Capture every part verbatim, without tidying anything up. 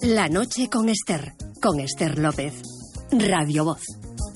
La noche con Esther, con Esther López. Radio Voz.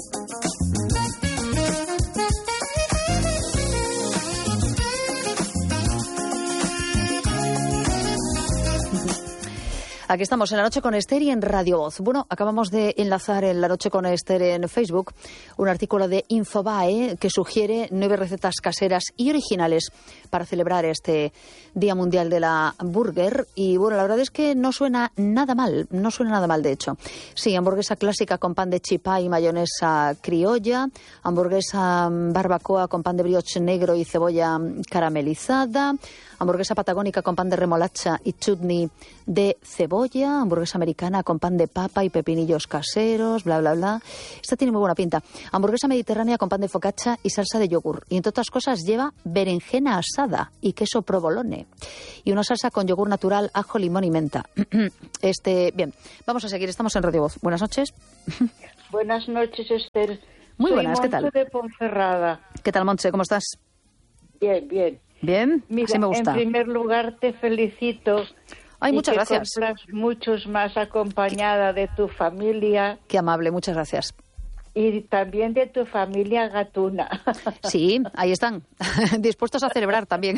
Aquí estamos en La Noche con Esther y en Radio Voz. Bueno, acabamos de enlazar en La Noche con Esther en Facebook un artículo de Infobae que sugiere nueve recetas caseras y originales para celebrar este Día Mundial de la Burger. Y bueno, la verdad es que no suena nada mal, no suena nada mal de hecho. Sí, hamburguesa clásica con pan de chipá y mayonesa criolla, hamburguesa barbacoa con pan de brioche negro y cebolla caramelizada, hamburguesa patagónica con pan de remolacha y chutney de cebolla, hamburguesa americana con pan de papa y pepinillos caseros, bla, bla, bla. Esta tiene muy buena pinta. Hamburguesa mediterránea con pan de focaccia y salsa de yogur. Y entre otras cosas lleva berenjena asada y queso provolone. Y una salsa con yogur natural, ajo, limón y menta. Este, bien, vamos a seguir. Estamos en Radio Voz. Buenas noches. Buenas noches, Esther. Muy Soy buenas, ¿qué Montse tal? de Ponferrada. ¿Qué tal, Montse? ¿Cómo estás? Bien, bien. Bien, Mira, así me gusta. En primer lugar, te felicito. Ay, y muchas que gracias. cumplas muchos más acompañada de tu familia Qué amable, muchas gracias. y también de tu familia gatuna. Sí, ahí están, dispuestos a celebrar también.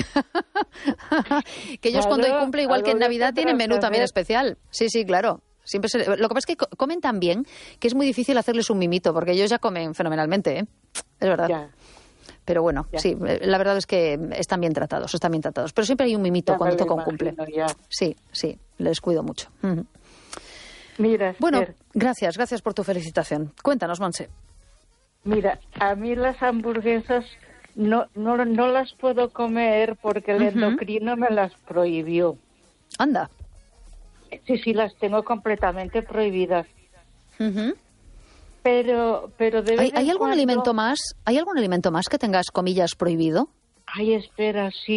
Que ellos Claro, cuando hay cumple, igual que en algo de Navidad, eso tienen menú tendrás que también hacer. especial. Sí, sí, claro. Siempre se... Lo que pasa es que co- comen tan bien que es muy difícil hacerles un mimito, porque ellos ya comen fenomenalmente, ¿eh? Es verdad. Ya, Pero bueno, Ya. sí, eh, la verdad es que están bien tratados, están bien tratados. Pero siempre hay un mimito ya cuando me lo toca un cumple. imagino, ya. Sí, sí, les cuido mucho. Ujú. Mira, Bueno, Esther, gracias, gracias por tu felicitación. Cuéntanos, Monse. mira, a mí las hamburguesas no, no, no las puedo comer porque el Ujú. endocrino me las prohibió. Anda. Sí, sí, las tengo completamente prohibidas. Ujú. Pero, pero de ¿Hay, vez en hay algún cuando- alimento más? ¿Hay algún alimento más que tengas comillas prohibido? Ay, espera, sí.